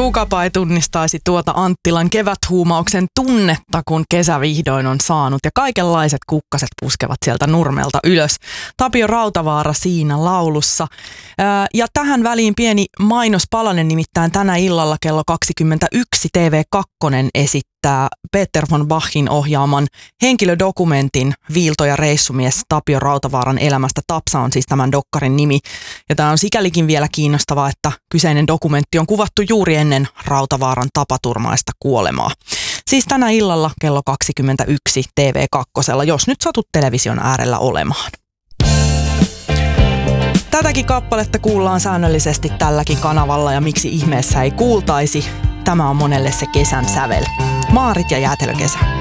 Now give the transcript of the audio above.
Kukapa ei tunnistaisi tuota Anttilan keväthuumauksen tunnetta, kun kesä vihdoin on saanut ja kaikenlaiset kukkaset puskevat sieltä nurmelta ylös. Tapio Rautavaara siinä laulussa. Ja tähän väliin pieni mainospalanen, nimittäin tänä illalla kello 21 TV2 esittää Peter von Bachin ohjaaman henkilödokumentin Viilto ja reissumies Tapio Rautavaaran elämästä. Tapsa on siis tämän dokkarin nimi. Ja tämä on sikälikin vielä kiinnostavaa, että kyseinen dokumentti on kuvattu juuri ennen Rautavaaran tapaturmaista kuolemaa. Siis tänä illalla kello 21 TV2, jos nyt satut television äärellä olemaan. Tätäkin kappaletta kuullaan säännöllisesti tälläkin kanavalla ja miksi ihmeessä ei kuultaisi. Tämä on monelle se kesän sävel. Maarit ja Jäätelökesä.